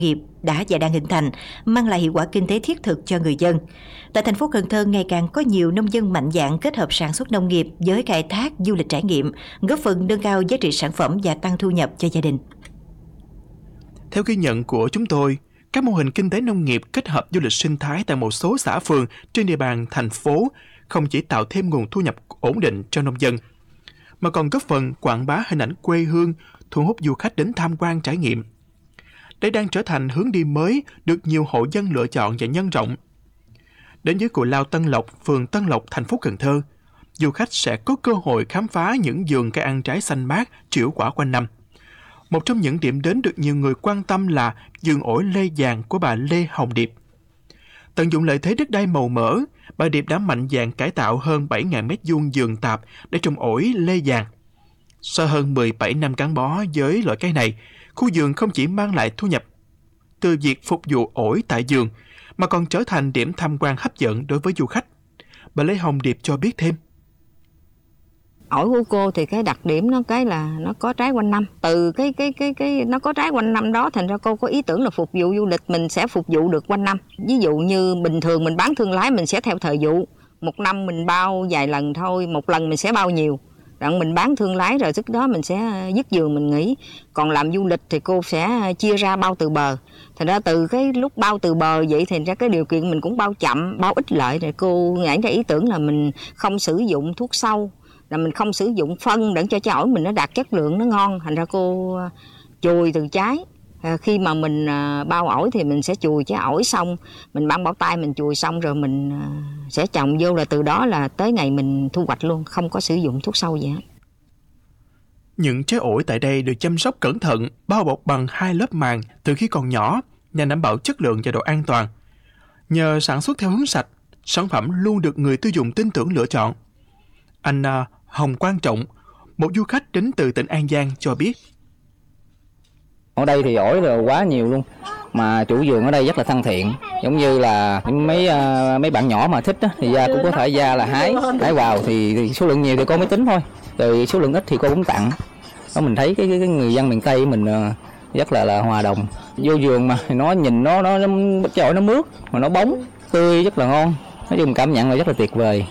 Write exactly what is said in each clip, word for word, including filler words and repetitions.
nghiệp đã và đang hình thành, mang lại hiệu quả kinh tế thiết thực cho người dân. Tại thành phố Cần Thơ, ngày càng có nhiều nông dân mạnh dạn kết hợp sản xuất nông nghiệp với khai thác du lịch trải nghiệm, góp phần nâng cao giá trị sản phẩm và tăng thu nhập cho gia đình. Theo ghi nhận của chúng tôi, các mô hình kinh tế nông nghiệp kết hợp du lịch sinh thái tại một số xã phường trên địa bàn thành phố không chỉ tạo thêm nguồn thu nhập ổn định cho nông dân, mà còn góp phần quảng bá hình ảnh quê hương, thu hút du khách đến tham quan trải nghiệm. Đây đang trở thành hướng đi mới được nhiều hộ dân lựa chọn và nhân rộng. Đến với Cù Lao Tân Lộc, phường Tân Lộc, thành phố Cần Thơ, du khách sẽ có cơ hội khám phá những vườn cây ăn trái xanh mát, trĩu quả quanh năm. Một trong những điểm đến được nhiều người quan tâm là vườn ổi lê vàng của bà Lê Hồng Điệp. Tận dụng lợi thế đất đai màu mỡ, bà Điệp đã mạnh dạn cải tạo hơn bảy nghìn mét vuông vườn tạp để trồng ổi lê vàng. Sau hơn mười bảy năm gắn bó với loại cây này, khu vườn không chỉ mang lại thu nhập từ việc phục vụ ổi tại vườn, mà còn trở thành điểm tham quan hấp dẫn đối với du khách. Bà Lê Hồng Điệp cho biết thêm. Ổi của cô thì cái đặc điểm nó cái là nó có trái quanh năm. Từ cái cái cái cái nó có trái quanh năm đó, thành ra cô có ý tưởng là phục vụ du lịch mình sẽ phục vụ được quanh năm. Ví dụ như bình thường mình bán thương lái mình sẽ theo thời vụ, một năm mình bao vài lần thôi, một lần mình sẽ bao nhiều. Rằng mình bán thương lái rồi tức đó mình sẽ dứt vườn mình nghỉ. Còn làm du lịch thì cô sẽ chia ra bao từ bờ. Thành ra từ cái lúc bao từ bờ vậy thì ra cái điều kiện mình cũng bao chậm, bao ít lợi. Rồi cô nghĩ ra ý tưởng là mình không sử dụng thuốc sâu, là mình không sử dụng phân để cho trái ổi mình nó đạt chất lượng, nó ngon. Thành ra cô chùi từ trái. À, khi mà mình à, bao ổi thì mình sẽ chùi trái ổi xong, mình băng bao tay mình chùi xong rồi mình à, sẽ trồng vô, là từ đó là tới ngày mình thu hoạch luôn, không có sử dụng thuốc sâu gì hết. Những trái ổi tại đây được chăm sóc cẩn thận, bao bọc bằng hai lớp màng từ khi còn nhỏ, nhằm đảm bảo chất lượng và độ an toàn. Nhờ sản xuất theo hướng sạch, sản phẩm luôn được người tiêu dùng tin tưởng lựa chọn. Anh à, Hồng Quang Trọng, một du khách đến từ tỉnh An Giang cho biết. Ở đây thì ổi là quá nhiều luôn, mà chủ vườn ở đây rất là thân thiện, giống như là mấy uh, mấy bạn nhỏ mà thích á, thì ra cũng có thể ra là hái hái vào thì, thì số lượng nhiều thì cô mới tính thôi, rồi số lượng ít thì cô cũng tặng. Đó, mình thấy cái, cái, cái người dân miền Tây mình uh, rất là là hòa đồng. Vô vườn mà nó nhìn nó nó, nó trái ổi nó mướt mà nó bóng tươi rất là ngon, nói chung cảm nhận là rất là tuyệt vời.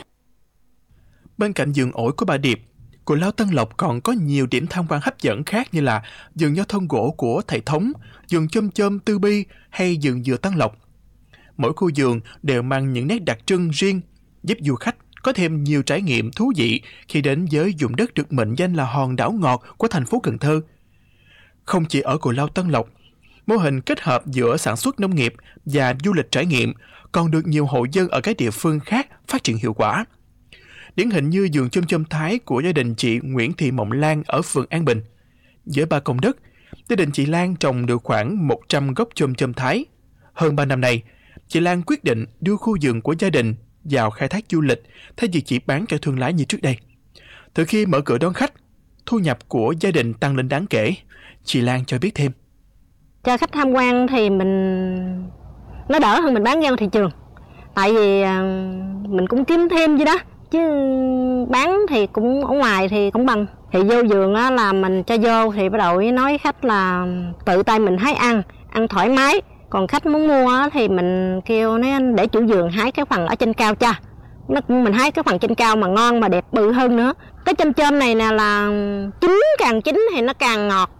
Bên cạnh vườn ổi của bà Điệp, Cù Lao Tân Lộc còn có nhiều điểm tham quan hấp dẫn khác như là vườn nho thân gỗ của thầy Thống, vườn chôm chôm Tư Bi hay vườn dừa Tân Lộc. Mỗi khu vườn đều mang những nét đặc trưng riêng, giúp du khách có thêm nhiều trải nghiệm thú vị khi đến với vùng đất được mệnh danh là hòn đảo ngọt của thành phố Cần Thơ. Không chỉ ở Cù Lao Tân Lộc, mô hình kết hợp giữa sản xuất nông nghiệp và du lịch trải nghiệm còn được nhiều hộ dân ở các địa phương khác phát triển hiệu quả. Điển hình như vườn chôm chôm Thái của gia đình chị Nguyễn Thị Mộng Lan ở phường An Bình. Với ba công đất, gia đình chị Lan trồng được khoảng một trăm gốc chôm chôm Thái. Hơn ba năm nay, chị Lan quyết định đưa khu vườn của gia đình vào khai thác du lịch thay vì chỉ bán cho thương lái như trước đây. Từ khi mở cửa đón khách, thu nhập của gia đình tăng lên đáng kể. Chị Lan cho biết thêm. Cho khách tham quan thì mình nó đỡ hơn mình bán ra thị trường. Tại vì mình cũng kiếm thêm vậy đó. Chứ bán thì cũng ở ngoài thì cũng bằng. Thì vô vườn á là mình cho vô thì bắt đầu nói khách là tự tay mình hái ăn, ăn thoải mái. Còn khách muốn mua á thì mình kêu nó để chủ vườn hái cái phần ở trên cao cho. Nó mình hái cái phần trên cao mà ngon mà đẹp bự hơn nữa. Cái chôm chôm này nè là chín, càng chín thì nó càng ngọt.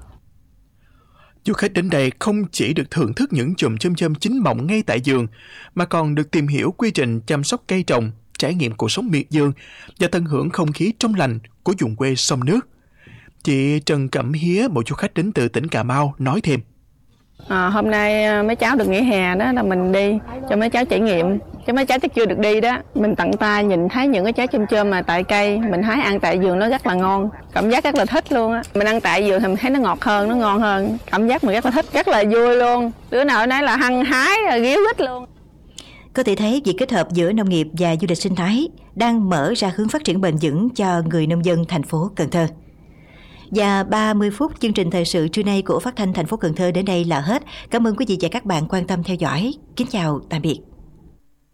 Du khách đến đây không chỉ được thưởng thức những chùm chôm chôm chín mọng ngay tại vườn, mà còn được tìm hiểu quy trình chăm sóc cây trồng, trải nghiệm cuộc sống miệt vườn và tận hưởng không khí trong lành của vùng quê sông nước. Chị Trần Cẩm Hía, một du khách đến từ tỉnh Cà Mau, nói thêm. À, hôm nay mấy cháu được nghỉ hè đó là mình đi cho mấy cháu trải nghiệm, cho mấy cháu chắc chưa được đi đó. Mình tận tay nhìn thấy những cái trái chôm chôm mà tại cây, mình hái ăn tại vườn nó rất là ngon, cảm giác rất là thích luôn á. Mình ăn tại vườn thì mình thấy nó ngọt hơn, nó ngon hơn, cảm giác mình rất là thích, rất là vui luôn. Đứa nào nấy là hăng hái, ríu rít luôn. Có thể thấy việc kết hợp giữa nông nghiệp và du lịch sinh thái đang mở ra hướng phát triển bền vững cho người nông dân thành phố Cần Thơ. Và ba mươi phút chương trình thời sự trưa nay của Phát thanh thành phố Cần Thơ đến đây là hết. Cảm ơn quý vị và các bạn quan tâm theo dõi. Kính chào, tạm biệt.